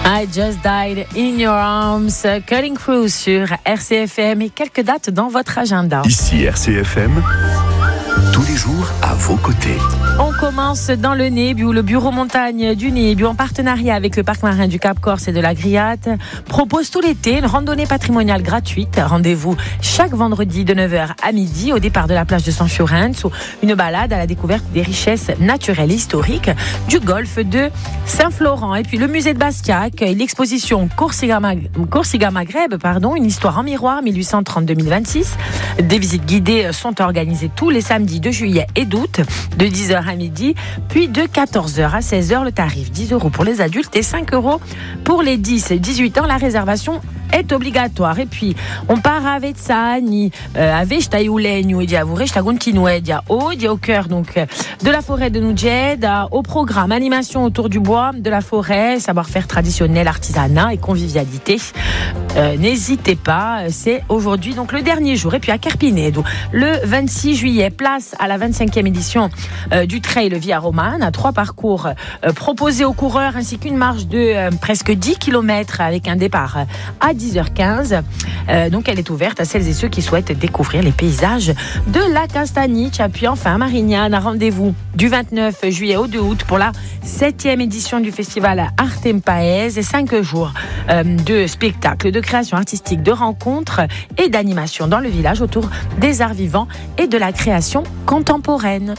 I Just Died in Your Arms, Cutting Through sur RCFM et quelques dates dans votre agenda. Ici RCFM, tous les jours à vos côtés. On commence dans le Nébu, le bureau montagne du Nébu, en partenariat avec le parc marin du Cap Corse et de la Griate, propose tout l'été une randonnée patrimoniale gratuite. Rendez-vous chaque vendredi de 9h à midi au départ de la plage de San Fiorenzo, une balade à la découverte des richesses naturelles et historiques du golfe de Saint-Florent. Et puis le musée de Bastia accueille l'exposition Corsica Maghreb, une histoire en miroir 1830-2026. Des visites guidées sont organisées tous les samedis de juillet et d'août, de 10h à midi, puis de 14h à 16h. Le tarif 10 € pour les adultes et 5 € pour les 10-18 ans. La réservation est obligatoire. Et puis on part à Vezzani, avec Staiulegno et Diavoure, Stagontinuedia au cœur donc de la forêt de Nugeda, au programme animation autour du bois, de la forêt, savoir-faire traditionnel, artisanat et convivialité. N'hésitez pas, c'est aujourd'hui donc le dernier jour. Et puis à Carpinedo, le 26 juillet, place à la 25e édition du Trail Via Romana, 3 parcours proposés aux coureurs ainsi qu'une marche de presque 10 km avec un départ à 10h15. Donc elle est ouverte à celles et ceux qui souhaitent découvrir les paysages de la Castagnice. Puis enfin à Marignane, rendez-vous du 29 juillet au 2 août pour la 7e édition du festival Artem Paese et 5 jours de spectacles, de création artistique, de rencontres et d'animation dans le village autour des arts vivants et de la création contemporaine.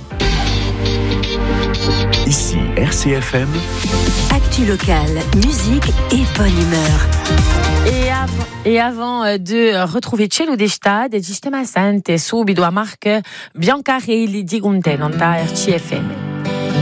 Ici RCFM. Actu locale, musique et bonne humeur. Et avant de retrouver Cielo d'Estade, ci stiamo sente subito a Marc Biancarelli di Gunten, on RCFM.